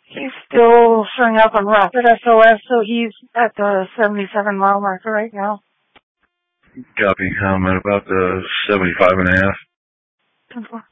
He's still showing up on Rapid SOS, so he's at the 77-mile marker right now. Copy. I'm at about the 75 and a half. 10-4.